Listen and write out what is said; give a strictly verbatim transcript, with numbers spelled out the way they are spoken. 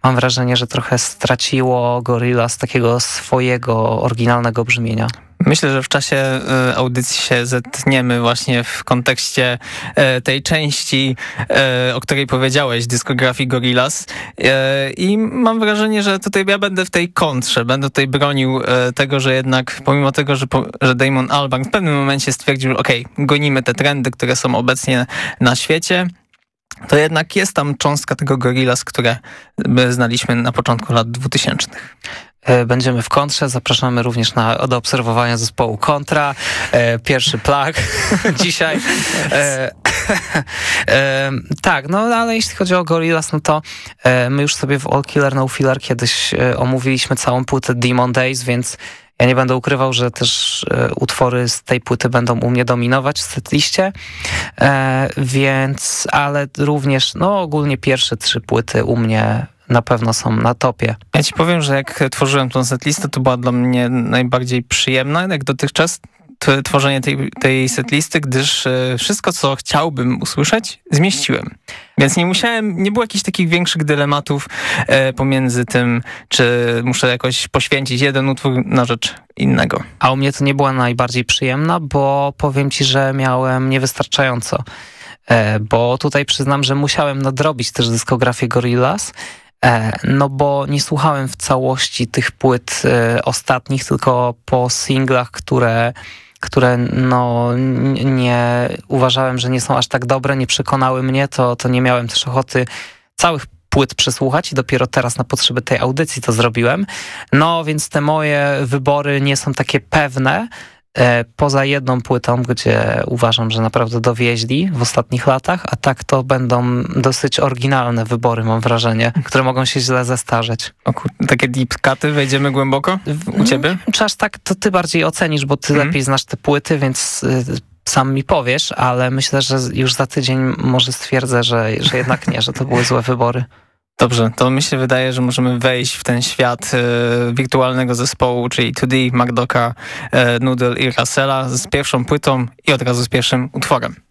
mam wrażenie, że trochę straciło Gorillaz takiego swojego oryginalnego brzmienia. Myślę, że w czasie y, audycji się zetniemy właśnie w kontekście y, tej części, y, o której powiedziałeś, dyskografii Gorillaz. Y, I mam wrażenie, że tutaj ja będę w tej kontrze, będę tutaj bronił y, tego, że jednak pomimo tego, że, po, że Damon Albarn w pewnym momencie stwierdził, okej, okay, gonimy te trendy, które są obecnie na świecie, to jednak jest tam cząstka tego Gorillaz, które my znaliśmy na początku lat dwutysięcznych. Będziemy w kontrze, zapraszamy również na, do obserwowania zespołu Kontra. E, pierwszy plug dzisiaj. E, e, tak, no ale jeśli chodzi o Gorillaz, no to e, my już sobie w All Killer No Filler kiedyś e, omówiliśmy całą płytę Demon Days, więc ja nie będę ukrywał, że też e, utwory z tej płyty będą u mnie dominować w setliście, e, więc, ale również, no ogólnie pierwsze trzy płyty u mnie na pewno są na topie. Ja ci powiem, że jak tworzyłem tą setlistę, to była dla mnie najbardziej przyjemna, jak dotychczas, t- tworzenie tej, tej setlisty, gdyż y, wszystko, co chciałbym usłyszeć, zmieściłem. Więc nie musiałem, nie było jakichś takich większych dylematów y, pomiędzy tym, czy muszę jakoś poświęcić jeden utwór na rzecz innego. A u mnie to nie była najbardziej przyjemna, bo powiem ci, że miałem niewystarczająco. E, bo tutaj przyznam, że musiałem nadrobić też dyskografię Gorillaz, no bo nie słuchałem w całości tych płyt y, ostatnich, tylko po singlach, które, które no, nie uważałem, że nie są aż tak dobre, nie przekonały mnie, to, to nie miałem też ochoty całych płyt przesłuchać i dopiero teraz na potrzeby tej audycji to zrobiłem. No więc te moje wybory nie są takie pewne, poza jedną płytą, gdzie uważam, że naprawdę dowieźli w ostatnich latach, a tak to będą dosyć oryginalne wybory, mam wrażenie, które mogą się źle zestarzeć. O kur... Takie deep cuty, wejdziemy głęboko u ciebie? Czy aż tak to ty bardziej ocenisz, bo ty mm. lepiej znasz te płyty, więc y, sam mi powiesz, ale myślę, że już za tydzień może stwierdzę, że, że jednak nie, że to były złe wybory. Dobrze, to mi się wydaje, że możemy wejść w ten świat e, wirtualnego zespołu, czyli two D, McDocka, e, Noodle i Russella z pierwszą płytą i od razu z pierwszym utworem.